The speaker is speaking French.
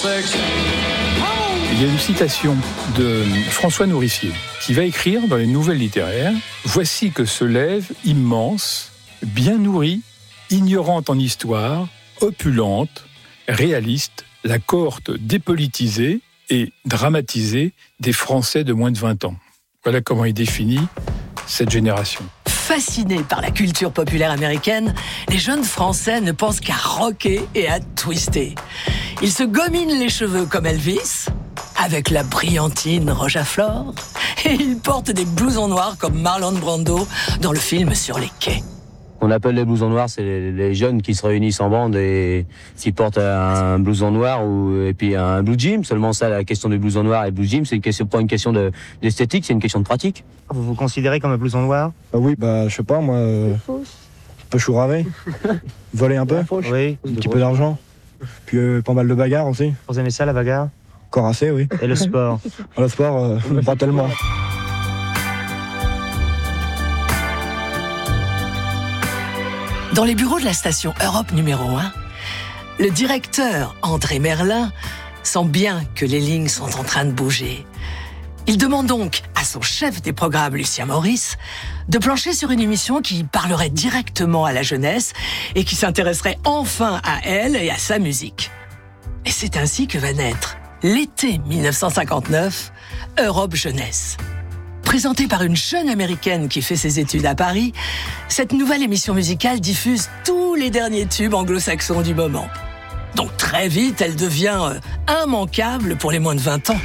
Il y a une citation de François Nourricier qui va écrire dans les Nouvelles littéraires « Voici que se lève immense, bien nourrie, ignorante en histoire, opulente, réaliste, la cohorte dépolitisée et dramatisée des Français de moins de 20 ans. » Voilà comment il définit cette génération. Fascinés par la culture populaire américaine, les jeunes Français ne pensent qu'à rocker et à twister. Ils se gominent les cheveux comme Elvis, avec la brillantine Rochefort, et ils portent des blousons noirs comme Marlon Brando dans le film Sur les quais. On appelle les blousons noirs, c'est les jeunes qui se réunissent en bande et qui portent un blouson noir et puis un blue jean. Seulement ça, la question du blouson noir et blue jean, c'est pas une question d'esthétique, c'est une question de pratique. Vous vous considérez comme un blouson noir ? Oui, je sais pas, moi, un peu chouravé, voler un peu, oui, un petit peu d'argent, puis pas mal de bagarres aussi. Vous aimez ça, la bagarre ? Encore assez, oui. Et le sport ? Le sport, pas tellement. Dans les bureaux de la station Europe numéro 1, le directeur André Merlin sent bien que les lignes sont en train de bouger. Il demande donc à son chef des programmes, Lucien Maurice, de plancher sur une émission qui parlerait directement à la jeunesse et qui s'intéresserait enfin à elle et à sa musique. Et c'est ainsi que va naître, l'été 1959, Europe Jeunesse. Présentée par une jeune américaine qui fait ses études à Paris, cette nouvelle émission musicale diffuse tous les derniers tubes anglo-saxons du moment. Donc très vite, elle devient immanquable pour les moins de 20 ans.